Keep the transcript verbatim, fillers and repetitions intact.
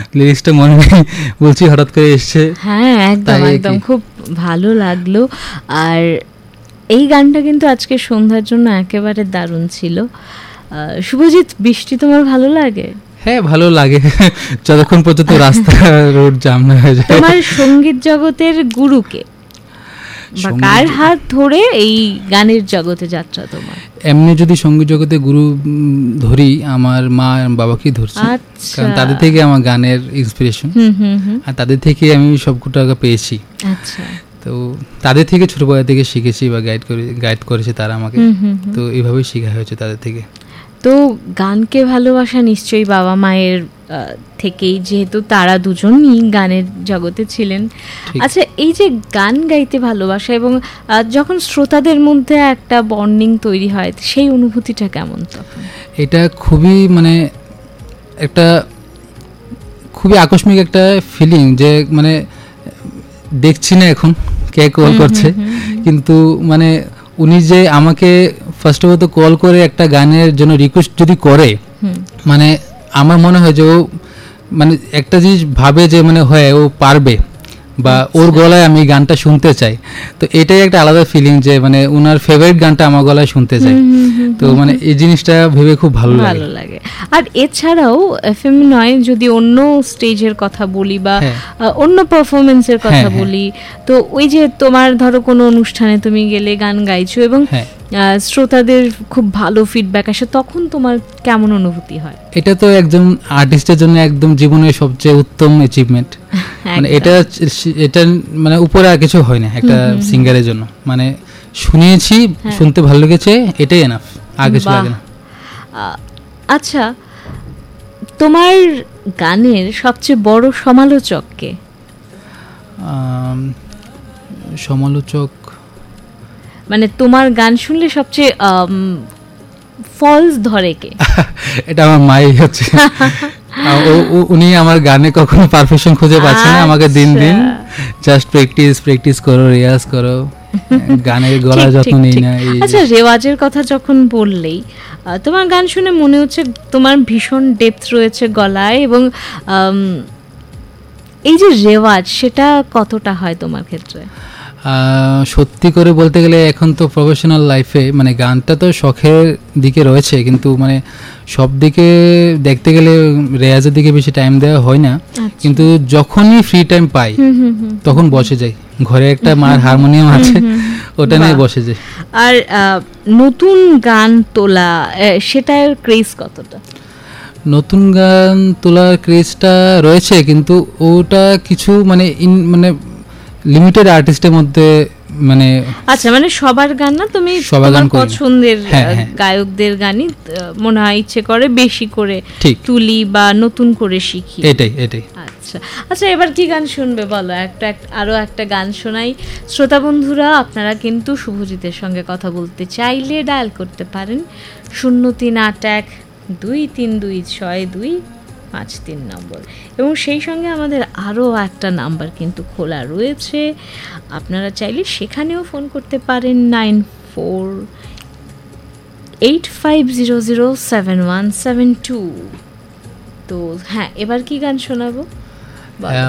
লিরিক্সটা মনে নেই, বলছি হঠাৎ করে এসছে। হ্যাঁ একদম একদম, খুব ভালো লাগলো। আর এই গানটা কিন্তু আজকে সন্ধ্যার জন্য একেবারে দারুণ ছিল। শুভজিৎ, বৃষ্টি তোমার ভালো লাগে? হ্যাঁ ভালো লাগে, যতক্ষণ পর্যন্ত রাস্তা রোড জাম না হয়ে যায়। তোমার সঙ্গীত জগতের গুরুকে বা কার হাত ধরে এই গানের জগতে যাত্রা তোমার? এমনি যদি সঙ্গীত জগতে গুরু ধরি, আমার মা বাবাকেই ধরছি, কারণ তাদের থেকে আমার গানের ইন্সপিরেশন, আর তাদের থেকে আমি সবকটা পেয়েছি। আচ্ছা, তো তাদের থেকে ছোটবেলা থেকে শিখেছি বা গাইড করে গাইড করেছে তারা আমাকে, তো এইভাবেই শেখা হয়েছে তাদের থেকে। তো গানকে ভালোবাসা নিশ্চয়ই বাবা মায়ের থেকেই, যেহেতু তারা দুজনই গানের জগতে ছিলেন। আচ্ছা, এই যে গান গাইতে ভালোবাসা এবং যখন শ্রোতাদের মধ্যে একটা বন্ডিং তৈরি হয়, সেই অনুভূতিটা কেমন তখন? এটা খুবই মানে একটা খুবই আকস্মিক একটা ফিলিং, যে মানে দেখছি না এখন কে কল করছে, কিন্তু মানে উনি যে আমাকে ফার্স্ট অফ অল তো কল করে একটা গানের জন্য রিকোয়েস্ট যদি করে, মানে আমার মনে হয় যে ও মানে একটা জিনিস ভাবে যে মানে হয় ও পারবে, বা ওর গলায় আমি গানটা শুনতে চাই। তো এটাই একটা আলাদা ফিলিং, যে মানে ওনার ফেভারিট গানটা আমার গলায় শুনতে চাই। তো মানে এই জিনিসটা ভেবে খুব ভালো লাগে। আর এছাড়াও এফএম নয়, যদি অন্য স্টেজের কথা বলি বা অন্য পারফরমেন্সের কথা বলি, তো ওই যে তোমার ধরো কোনো অনুষ্ঠানে তুমি গেলে গান গাইছো এবং শ্রোতাদের খুব ভালো ফিডব্যাক আসে, তখন তোমার কেমন অনুভূতি হয়? এটা তো একজন আর্টিস্টের জন্য একদম জীবনের সবচেয়ে উত্তম অ্যাচিভমেন্ট। মানে এটা এটা মানে উপরে আর কিছু হয় না একটা সিঙ্গারের জন্য। মানে শুনিয়েছি, শুনতে ভালো লেগেছে, এটাই এনাফ, আর কিছু লাগে না। আচ্ছা, তোমার গানের সবচেয়ে বড় সমালোচক কে? সমালোচক মানে তোমার গান শুনলে সবচেয়ে ফলস ধরে কে? এটা আমার মাই হচ্ছে। উনি আমার গানে কখনো পারফেকশন খুঁজে পাচ্ছে না, আমাকে দিন দিন জাস্ট প্র্যাকটিস প্র্যাকটিস করো, রিয়াজ করো, গানের গলার যত্ন নেই না। আচ্ছা, রেওয়াজের কথা যখন বললেই, তোমার গান শুনে মনে হচ্ছে তোমার ভীষণ ডেপথ রয়েছে গলায়, এবং এই যে রেওয়াজ, সেটা কতটা হয় তোমার ক্ষেত্রে? সত্যি করে বলতে গেলে এখন তো প্রফেশনাল লাইফে মানে গানটা তো শখের দিকে রয়েছে, কিন্তু মানে সব দিকে দেখতে গেলে রেয়াজের দিকে বেশি টাইম দেওয়া হয় না। কিন্তু যখনই ফ্রি টাইম পাই তখন বসে যাই, ঘরে একটা মার হারমোনিয়াম আছে, ওটা নিয়ে বসে যাই। আর নতুন গান তোলা, সেটার ক্রেজ কতটা? নতুন গান তোলার ক্রেজটা রয়েছে, কিন্তু ওটা কিছু মানে মানে লিমিটেড আর্টিস্টের মধ্যে, মানে আচ্ছা, মানে সবার গান না, তুমি তোমার পছন্দের গায়কদের গানই মনে হয় ইচ্ছে করে বেশি করে তুলি বা নতুন করে শিখি, এটাই এটাই। আচ্ছা আচ্ছা, এবার কি গান শুনবে বলো? একটা আরো একটা গান শোনাই। শ্রোতা বন্ধুরা, আপনারা কিন্তু শুভজিতের সঙ্গে কথা বলতে চাইলে ডায়াল করতে পারেন শূন্য তিন আট এক দুই তিন দুই ছয় দুই পাঁচ তিন নম্বর, এবং সেই সঙ্গে আমাদের আরও একটা নাম্বার কিন্তু খোলা রয়েছে, আপনারা চাইলে সেখানেও ফোন করতে পারেন nine four eight five zero zero seven one seven two. তো হ্যাঁ, এবার কি গান শোনাবো?